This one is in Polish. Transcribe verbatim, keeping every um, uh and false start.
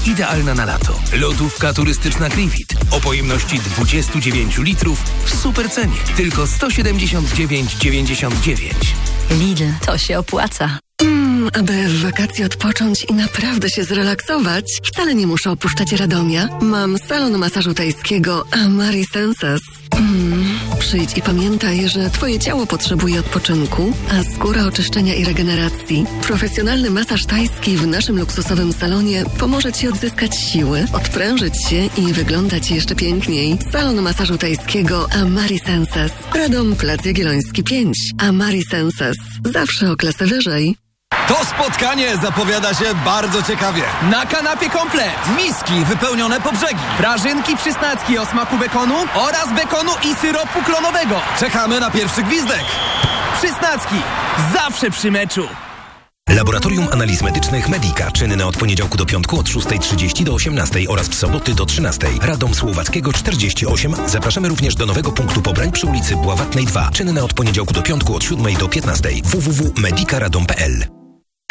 idealna na lato. Lodówka turystyczna Krivit o pojemności dwadzieścia dziewięć litrów w super cenie. Tylko sto siedemdziesiąt dziewięć dziewięćdziesiąt dziewięć. Lidl, to się opłaca. Mm, aby w wakacje odpocząć i naprawdę się zrelaksować, wcale nie muszę opuszczać Radomia. Mam salon masażu tajskiego Amari Senses. Mm, przyjdź i pamiętaj, że twoje ciało potrzebuje odpoczynku, a skóra oczyszczenia i regeneracji. Profesjonalny masaż tajski w naszym luksusowym salonie pomoże ci odzyskać siły, odprężyć się i wyglądać jeszcze piękniej. Salon masażu tajskiego Amari Senses. Radom, Plac Jagielloński pięć. Amari Senses. Zawsze o klasę wyżej. To spotkanie zapowiada się bardzo ciekawie. Na kanapie komplet. Miski wypełnione po brzegi. Prażynki przysnacki o smaku bekonu oraz bekonu i syropu klonowego. Czekamy na pierwszy gwizdek. Przysnacki. Zawsze przy meczu. Laboratorium Analiz Medycznych Medika. Czynne od poniedziałku do piątku od szóstej trzydzieści do osiemnastej oraz w soboty do trzynastej. Radom Słowackiego czterdzieści osiem. Zapraszamy również do nowego punktu pobrań przy ulicy Bławatnej dwa. Czynne od poniedziałku do piątku od siódmej do piętnastej. w w w kropka medikaradom kropka p l.